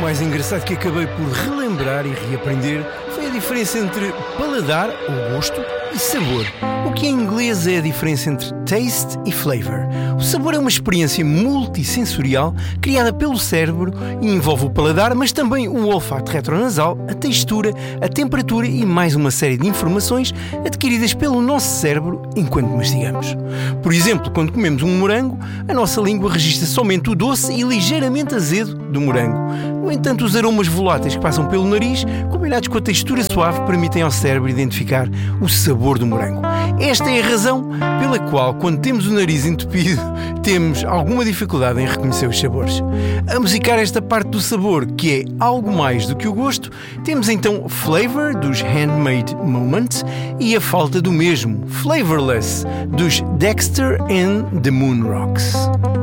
mais engraçado que acabei por relembrar e reaprender foi a diferença entre paladar, ou gosto, e sabor. O que em inglês é a diferença entre taste e flavor. O sabor é uma experiência multissensorial criada pelo cérebro e envolve o paladar, mas também o olfato retronasal, a textura, a temperatura e mais uma série de informações adquiridas pelo nosso cérebro enquanto mastigamos. Por exemplo, quando comemos um morango, a nossa língua registra somente o doce e ligeiramente azedo do morango. No entanto, os aromas voláteis que passam pelo nariz, combinados com a textura suave, permitem ao cérebro identificar o sabor do morango. Esta é a razão pela qual, quando temos o nariz entupido, temos alguma dificuldade em reconhecer os sabores. A musicar esta parte do sabor, que é algo mais do que o gosto, temos então Flavor, dos Handmade Moments, e a falta do mesmo, Flavorless, dos Dexter and the Moon Rocks.